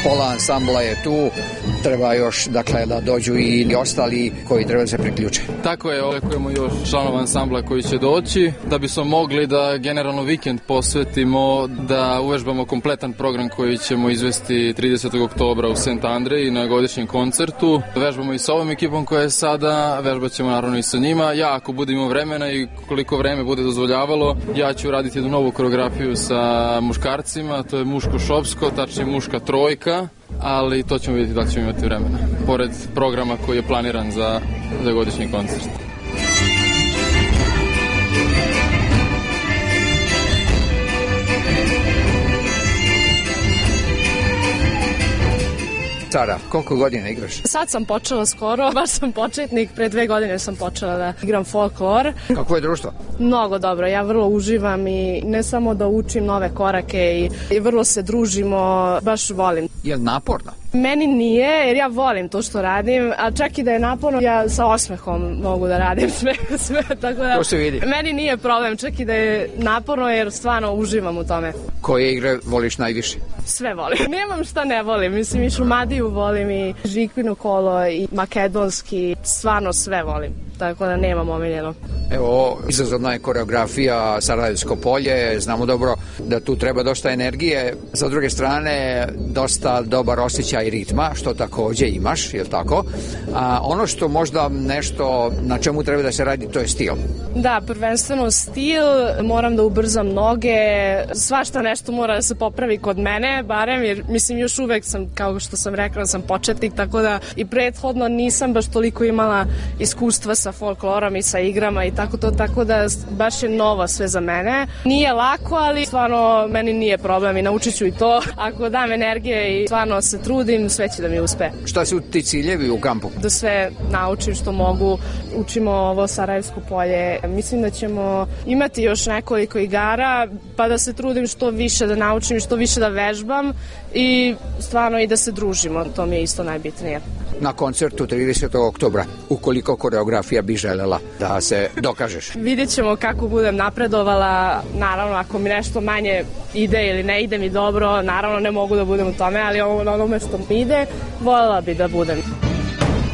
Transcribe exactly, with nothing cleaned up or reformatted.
Pola ansambla je tu, treba još dakle da dođu i ostali koji treba da se priključe. Tako je, očekujemo još članova ansambla koji će doći da bismo mogli da generalno vikend posvetimo da uvežbamo kompletan program koji ćemo izvesti tridesetog oktobra u Sent Andreji na godišnjem koncertu. Vežbamo i sa ovom ekipom koja je sada, vežbat ćemo naravno i sa njima. Ja ako budem imao vremena i koliko vreme bude dozvoljavalo, ja ću raditi jednu novu koreografiju sa muškarcima, to je muško šopsko, tačnije muška trojka, ali to ćemo vidjeti da ćemo imati vremena, pored programa koji je planiran za, za godišnji koncert. Sara, koliko godina igraš? Sad sam počela skoro, baš sam početnik, pre dve godine sam počela da igram folklor. Kako je društvo? Mnogo dobro, ja vrlo uživam i ne samo da učim nove korake i, i vrlo se družimo, baš volim. Je li naporno? Meni nije, jer ja volim to što radim, a čak i da je naporno, ja sa osmehom mogu da radim sve, sve tako da... To se vidi. Meni nije problem, čak i da je naporno, jer stvarno uživam u tome. Koje igre voliš najviše? Sve volim. Nemam šta ne volim, mislim i Šumadiju volim i Žikvino kolo i makedonski, stvarno sve volim, tako da nemam omiljeno. Evo, izazovna je koreografija Sarajevsko polje, znamo dobro da tu treba dosta energije, sa druge strane dosta dobar osjećaj ritma, što takođe imaš, je li tako? A ono što možda nešto na čemu treba da se radi, to je stil. Da, prvenstveno stil, moram da ubrzam noge, svašta nešto mora da se popravi kod mene, barem, jer mislim još uvek sam, kao što sam rekla, sam početnik, tako da i prethodno nisam baš toliko imala iskustva sa folklorom i sa igrama i tako to, tako da baš je novo sve za mene. Nije lako, ali stvarno meni nije problem i naučit ću i to. Ako dam energije i stvarno se trudim, sve će da mi uspe. Šta su ti ciljevi u kampu? Da sve naučim što mogu. Učimo ovo Sarajevsko polje. Mislim da ćemo imati još nekoliko igara, pa da se trudim što više da naučim, što više da vežbam i stvarno i da se družimo. To mi je isto najbitnije. Na koncertu tridesetog oktobra, ukoliko koreografija bi želela da se dokažeš? Vidjet ćemo kako budem napredovala, naravno ako mi nešto manje ide ili ne ide mi dobro, naravno ne mogu da budem u tome, ali ono, onome što mi ide, voljela bi da budem.